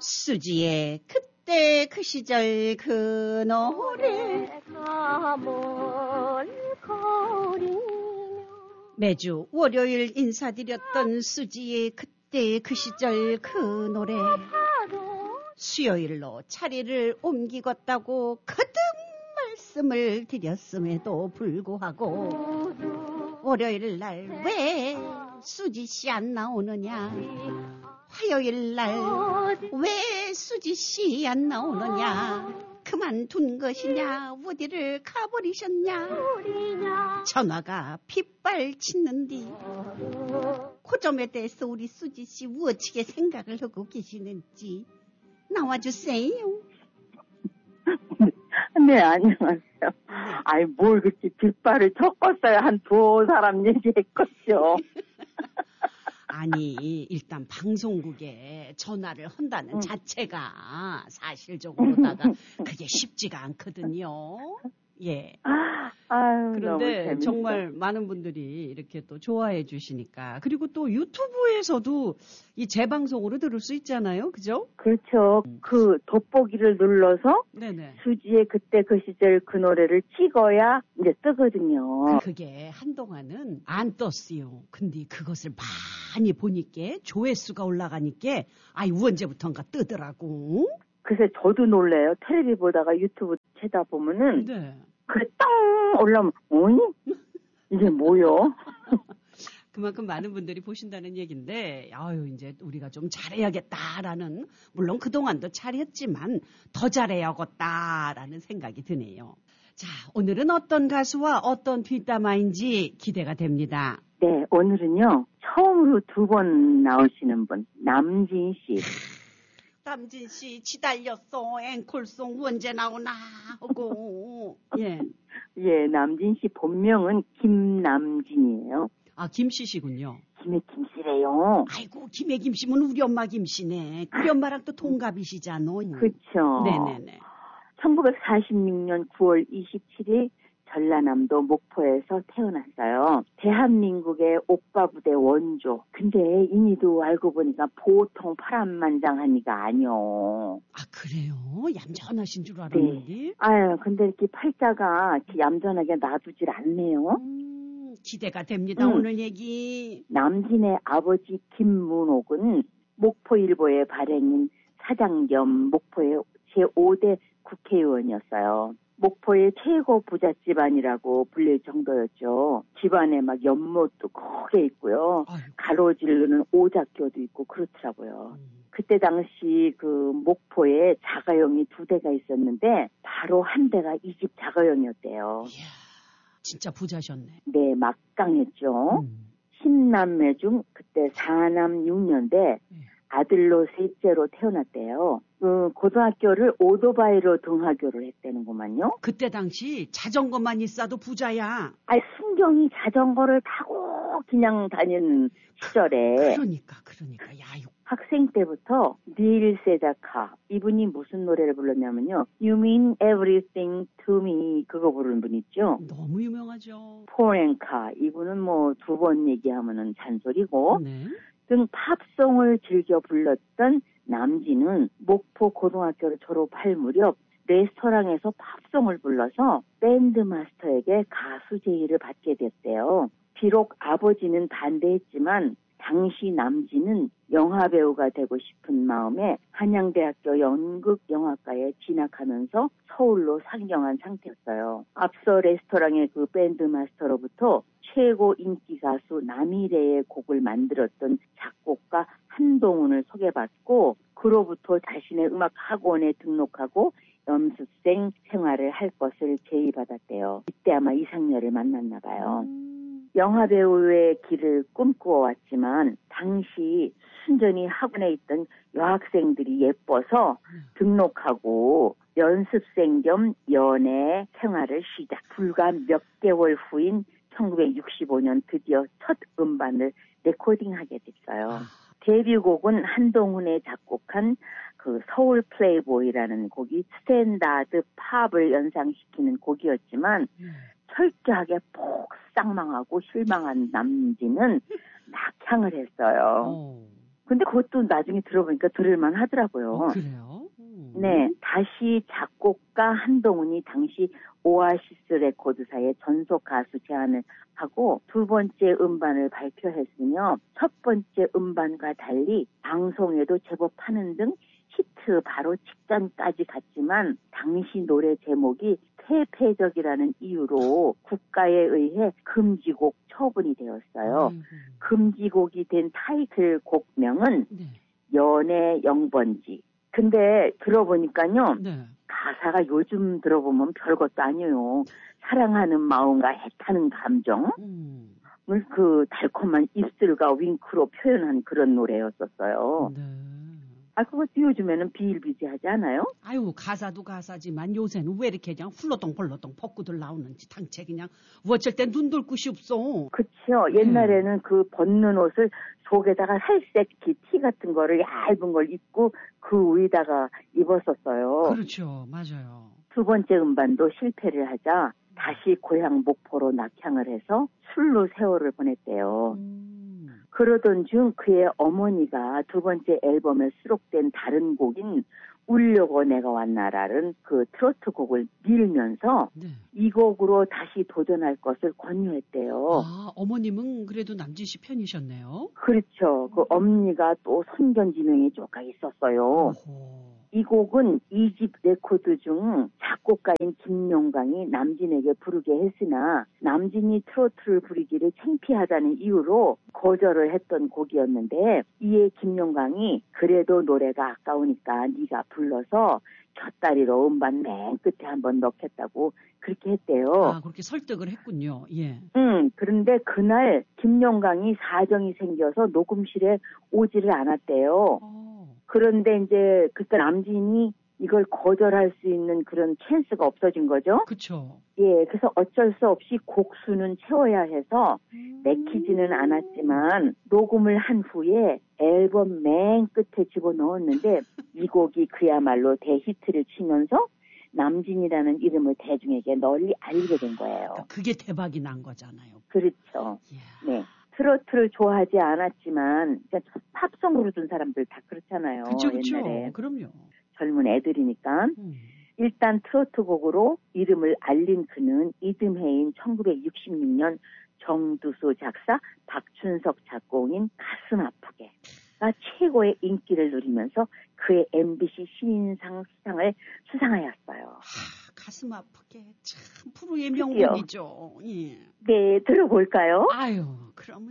수지의 그때 그 시절 그 노래 매주 월요일 인사드렸던 수지의 그때 그 시절 그 노래 수요일로 자리를 옮기겠다고 거듭 말씀을 드렸음에도 불구하고 월요일 날 왜 수지씨 안 나오느냐, 화요일 날 왜 수지씨 안 나오느냐, 그만둔 것이냐, 어디를 가버리셨냐, 전화가 빗발치는디 그 점에 대해서 우리 수지씨 무엇이게 생각을 하고 계시는지 나와주세요. 네, 안녕하세요. 아이, 뭘 그렇게 뒷발을 쳤겠어요. 한 두어 사람 얘기했겠죠. 아니, 일단 방송국에 전화를 한다는 자체가 사실적으로다가 그게 쉽지가 않거든요. 예. 아유, 그런데 정말 많은 분들이 이렇게 또 좋아해 주시니까. 그리고 또 유튜브에서도 이 재방송으로 들을 수 있잖아요. 그죠? 그렇죠. 그 돋보기를 눌러서 네네. 수지의 그때 그 시절 그 노래를 찍어야 이제 뜨거든요. 그게 한동안은 안 떴어요. 근데 그것을 많이 보니까 조회수가 올라가니까 아이 언제부턴가 뜨더라고. 글쎄 저도 놀래요. 텔레비 보다가 유튜브 쳐다보면은 네. 그래 땅 올라오면 어이? 이게 뭐요? 그만큼 많은 분들이 보신다는 얘기인데, 아유, 이제 우리가 좀 잘해야겠다라는, 물론 그동안도 잘했지만 더 잘해야겠다라는 생각이 드네요. 자, 오늘은 어떤 가수와 어떤 뒷담화인지 기대가 됩니다. 네, 오늘은요, 처음으로 2번 나오시는 분, 남진 씨. 남진 씨, 지달렸어. 앵콜송 언제 나오나 하고. 예. 예, 남진 씨 본명은 김남진이에요. 아, 김씨시군요. 김의 김씨래요. 아이고, 김의 김씨면 우리 엄마 김씨네. 우리 엄마랑 또 동갑이시잖아. 그쵸. 네네네. 1946년 9월 27일 전라남도 목포에서 태어났어요. 대한민국의 오빠 부대 원조. 근데 이니도 알고 보니까 보통 파란만장한 이가 아니요. 아, 그래요? 얌전하신 줄 알았는데. 네. 아유, 근데 이렇게 팔자가 이렇게 얌전하게 놔두질 않네요. 기대가 됩니다. 오늘 얘기. 남진의 아버지 김문옥은 목포일보의 발행인 사장 겸 목포의 제5대 국회의원이었어요. 목포의 최고 부잣 집안이라고 불릴 정도였죠. 집안에 막 연못도 크게 있고요. 가로지르는 오작교도 있고 그렇더라고요. 그때 당시 그 목포에 자가용이 2대가 있었는데 바로 한 대가 이 집 자가용이었대요. 이야, 진짜 부자셨네. 네, 막강했죠. 10남매 중 그때 4남 6년대 아들로 셋째로 태어났대요. 고등학교를 오토바이로 등하교를 했다는구만요. 그때 당시 자전거만 있어도 부자야. 아니, 순경이 자전거를 타고 그냥 다니는 시절에. 그러니까. 야, 학생 때부터 닐 세자카. 이분이 무슨 노래를 불렀냐면요. You mean everything to me. 그거 부르는 분 있죠. 너무 유명하죠. 포렌카. 이분은 뭐 2번 얘기하면은 잔소리고. 네. 등 팝송을 즐겨 불렀던 남진은 목포 고등학교를 졸업할 무렵 레스토랑에서 팝송을 불러서 밴드 마스터에게 가수 제의를 받게 됐대요. 비록 아버지는 반대했지만 당시 남진은 영화배우가 되고 싶은 마음에 한양대학교 연극영화과에 진학하면서 서울로 상경한 상태였어요. 앞서 레스토랑의 그 밴드 마스터로부터 최고 인기 가수 남희래의 곡을 만들었던 작곡가 한동훈을 소개받고 그로부터 자신의 음악 학원에 등록하고 연습생 생활을 할 것을 제의받았대요. 이때 아마 이상렬을 만났나 봐요. 영화배우의 길을 꿈꾸어왔지만 당시 순전히 학원에 있던 여학생들이 예뻐서 등록하고 연습생 겸 연애 생활을 시작. 불과 몇 개월 후인 1965년 드디어 첫 음반을 레코딩하게 됐어요. 데뷔곡은 한동훈의 작곡한 그 서울 플레이보이라는 곡이 스탠다드 팝을 연상시키는 곡이었지만 철저하게 폭삭망하고 실망한 남진은 낙향을 했어요. 근데 그것도 나중에 들어보니까 들을만 하더라고요. 그래요? 네, 다시 작곡가 한동훈이 당시 오아시스 레코드사의 전속 가수 제안을 하고 두 번째 음반을 발표했으며 첫 번째 음반과 달리 방송에도 제법 하는 등 히트 바로 직전까지 갔지만 당시 노래 제목이 퇴폐적이라는 이유로 국가에 의해 금지곡 처분이 되었어요. 금지곡이 된 타이틀곡명은 네. 연애 영번지. 근데 들어보니까요. 네. 가사가 요즘 들어보면 별것도 아니에요. 사랑하는 마음과 애타는 감정을 그 달콤한 입술과 윙크로 표현한 그런 노래였었어요. 네. 그것도 요즘에는 비일비재하지 않아요? 아유, 가사도 가사지만 요새는 왜 이렇게 그냥 훌러덩벌러덩 벗고들 나오는지 당체 그냥 어쩔 땐 눈 돌 곳이 없어. 그쵸. 옛날에는 그 벗는 옷을 속에다가 살색 티 같은 거를 얇은 걸 입고 그 위에다가 입었었어요. 그렇죠. 맞아요. 두 번째 음반도 실패를 하자 다시 고향 목포로 낙향을 해서 술로 세월을 보냈대요. 그러던 중 그의 어머니가 두 번째 앨범에 수록된 다른 곡인 울려고 내가 왔나라는 그 트로트 곡을 밀면서 네. 이 곡으로 다시 도전할 것을 권유했대요. 어머님은 그래도 남진 씨 편이셨네요. 그렇죠. 그 엄니가 또 선견지명이 조금 있었어요. 오호. 이 곡은 2집 레코드 중 작곡가인 김용광이 남진에게 부르게 했으나 남진이 트로트를 부르기를 창피하다는 이유로 거절을 했던 곡이었는데 이에 김용광이 그래도 노래가 아까우니까 네가 불러서 곁다리로 음반 맨 끝에 한번 넣겠다고 그렇게 했대요. 그렇게 설득을 했군요. 예. 그런데 그날 김용광이 사정이 생겨서 녹음실에 오지를 않았대요. 그런데 이제 그때 남진이 이걸 거절할 수 있는 그런 찬스가 없어진 거죠. 그렇죠. 예, 그래서 어쩔 수 없이 곡수는 채워야 해서 내키지는 않았지만 녹음을 한 후에 앨범 맨 끝에 집어넣었는데 이 곡이 그야말로 대히트를 치면서 남진이라는 이름을 대중에게 널리 알리게 된 거예요. 그게 대박이 난 거잖아요. 그렇죠. Yeah. 네. 트로트를 좋아하지 않았지만 그러니까 팝송 부르던 사람들 다 그렇잖아요. 그렇죠. 옛날에. 그럼요. 젊은 애들이니까. 일단 트로트 곡으로 이름을 알린 그는 이듬해인 1966년 정두수 작사, 박춘석 작곡인 가슴 아프게가 최고의 인기를 누리면서 그의 MBC 신인상 수상을 수상하였어요. 가슴 아프게 참 프로의 명곡이죠. 예. 네, 들어볼까요? 아유, 그러면